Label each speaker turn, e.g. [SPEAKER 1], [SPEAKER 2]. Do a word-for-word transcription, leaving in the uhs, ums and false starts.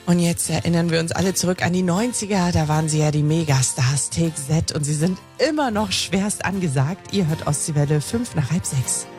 [SPEAKER 1] Und jetzt erinnern wir uns alle zurück an die neunziger. Da waren sie ja die Megastars T X Z und sie sind immer noch schwerst angesagt. Ihr hört Ostseewelle fünf nach halb sechs.